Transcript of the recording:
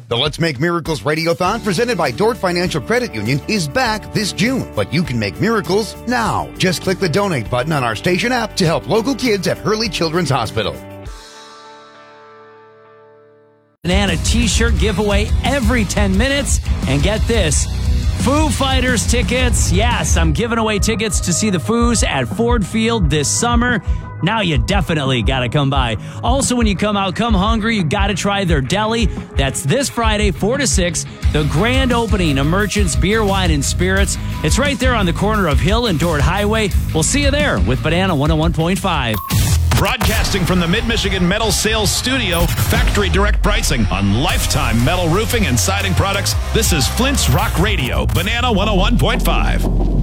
The Let's Make Miracles Radiothon presented by Dort Financial Credit Union is back this June, but you can make miracles now. Just click the donate button on our station app to help local kids at Hurley Children's Hospital. Banana t-shirt giveaway every 10 minutes. And get this, Foo Fighters tickets. Yes, I'm giving away tickets to see the Foos at Ford Field this summer. Now you definitely got to come by. Also, when you come out, come hungry. You got to try their deli. That's this Friday, 4 to 6, the grand opening of Merchants Beer, Wine, and Spirits. It's right there on the corner of Hill and Dort Highway. We'll see you there with Banana 101.5. Broadcasting from the Mid-Michigan Metal Sales Studio, factory direct pricing on lifetime metal roofing and siding products. This is Flint's Rock Radio, Banana 101.5.